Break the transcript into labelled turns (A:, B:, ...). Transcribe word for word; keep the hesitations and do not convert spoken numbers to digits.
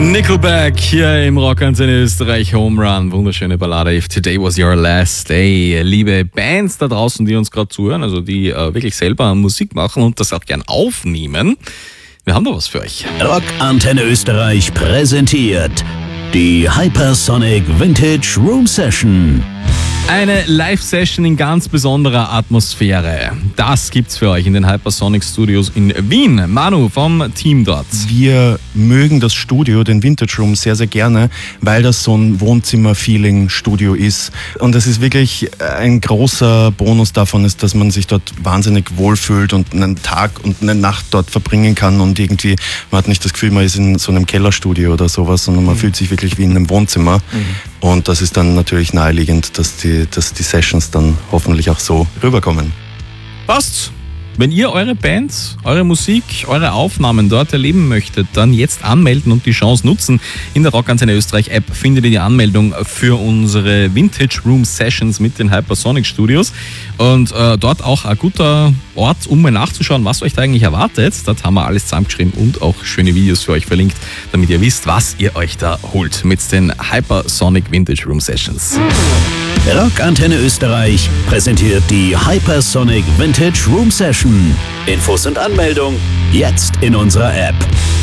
A: Nickelback hier im Rockantenne Österreich Home Run. Wunderschöne Ballade. If Today Was Your Last Day. Liebe Bands da draußen, die uns gerade zuhören, also die äh, wirklich selber Musik machen und das auch gern aufnehmen. Wir haben da was für euch.
B: Rockantenne Österreich präsentiert die Hypersonic Vintage Room Session.
A: Eine Live-Session in ganz besonderer Atmosphäre. Das gibt's für euch in den Hypersonic Studios in Wien. Manu vom Team dort.
C: Wir mögen das Studio, den Vintage Room, sehr, sehr gerne, weil das so ein Wohnzimmer-Feeling-Studio ist. Und es ist wirklich ein großer Bonus davon, ist, dass man sich dort wahnsinnig wohlfühlt und einen Tag und eine Nacht dort verbringen kann und irgendwie, man hat nicht das Gefühl, man ist in so einem Kellerstudio oder sowas, sondern man mhm. fühlt sich wirklich wie in einem Wohnzimmer. Mhm. Und das ist dann natürlich naheliegend, dass die, dass die Sessions dann hoffentlich auch so rüberkommen.
A: Passt! Wenn ihr eure Bands, eure Musik, eure Aufnahmen dort erleben möchtet, dann jetzt anmelden und die Chance nutzen. In der Rockantenne Österreich App findet ihr die Anmeldung für unsere Vintage Room Sessions mit den Hypersonic Studios. Und äh, dort auch ein guter Ort, um mal nachzuschauen, was euch da eigentlich erwartet. Dort haben wir alles zusammengeschrieben und auch schöne Videos für euch verlinkt, damit ihr wisst, was ihr euch da holt mit den Hypersonic Vintage Room Sessions.
B: Rockantenne Österreich präsentiert die Hypersonic Vintage Room Session. Infos und Anmeldung jetzt in unserer App.